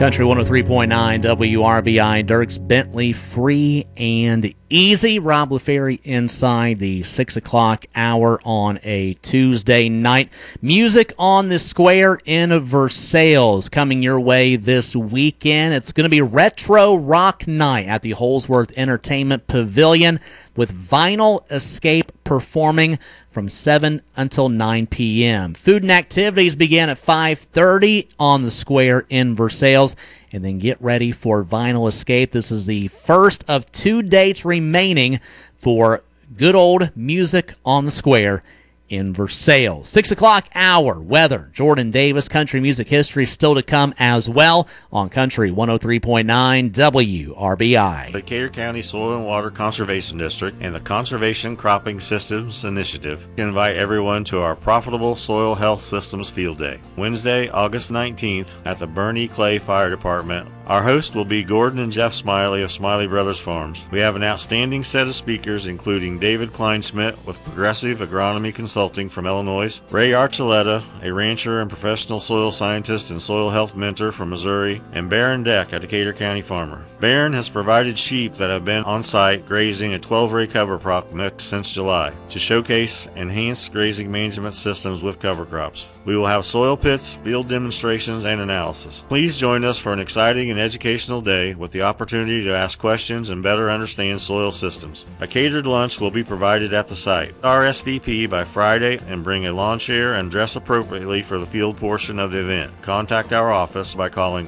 Country 103.9 WRBI, Dierks Bentley, Free and Easy. Rob LaFerry inside the 6 o'clock hour on a Tuesday night. Music on the Square in Versailles coming your way this weekend. It's going to be Retro Rock Night at the Holsworth Entertainment Pavilion with Vinyl Escape performing from 7 until 9 p.m. Food and activities begin at 5:30 on the Square in Versailles. And then get ready for Vinyl Escape. This is the first of 2 dates remaining for good old music on the Square in Versailles. 6 o'clock hour, weather. Jordan Davis, country music history still to come as well on Country 103.9 WRBI. The Decatur County Soil and Water Conservation District and the Conservation Cropping Systems Initiative invite everyone to our Profitable Soil Health Systems Field Day, Wednesday, August 19th at the Bernie Clay Fire Department. Our host will be Gordon and Jeff Smiley of Smiley Brothers Farms. We have an outstanding set of speakers, including David Kleinschmidt with Progressive Agronomy Consulting from Illinois, Ray Archuleta, a rancher and professional soil scientist and soil health mentor from Missouri, and Baron Deck, a Decatur County farmer. Baron has provided sheep that have been on site grazing a 12-ray cover crop mix since July to showcase enhanced grazing management systems with cover crops. We will have soil pits, field demonstrations, and analysis. Please join us for an exciting and educational day with the opportunity to ask questions and better understand soil systems. A catered lunch will be provided at the site. RSVP by Friday and bring a lawn chair and dress appropriately for the field portion of the event. Contact our office by calling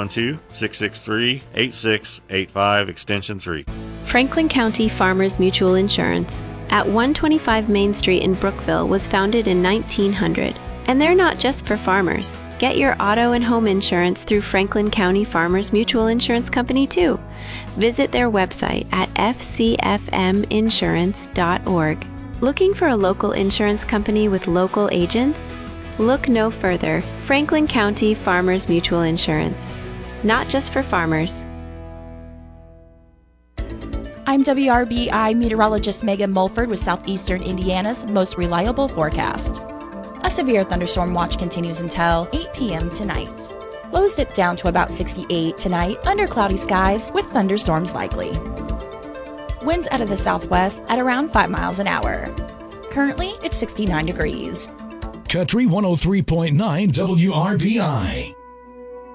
812-663-8685 extension 3. Franklin County Farmers Mutual Insurance at 125 Main Street in Brookville was founded in 1900. And they're not just for farmers. Get your auto and home insurance through Franklin County Farmers Mutual Insurance Company too. Visit their website at fcfminsurance.org. Looking for a local insurance company with local agents? Look no further. Franklin County Farmers Mutual Insurance. Not just for farmers. I'm WRBI meteorologist Megan Mulford with Southeastern Indiana's most reliable forecast. A severe thunderstorm watch continues until 8 p.m. tonight. Lows dip down to about 68 tonight under cloudy skies with thunderstorms likely. Winds out of the southwest at around 5 miles an hour. Currently, it's 69 degrees. Country 103.9 WRBI.